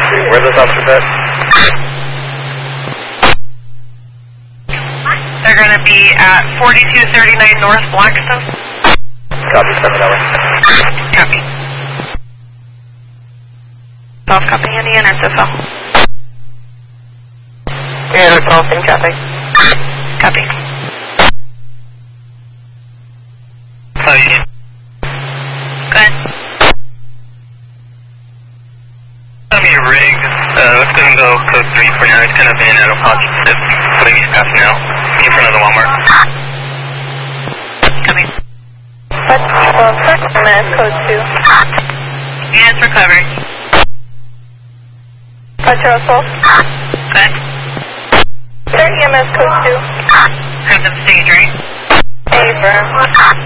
Where's this officer at? They're going to be at 4239 North Blackstone. Copy, 7 hours. Copy. South copy, Indiana, SFL. Yeah, crossing traffic. Copy. How are you? Good. Your rig, it's going to go code 3 for now. It's going to be in at Apache 6. Putting these past now. In front of the Walmart. Coming. First EMS code 2. Hands recovered. Roger, assault. Good. Third EMS code 2. Have them stage, right? Affirm.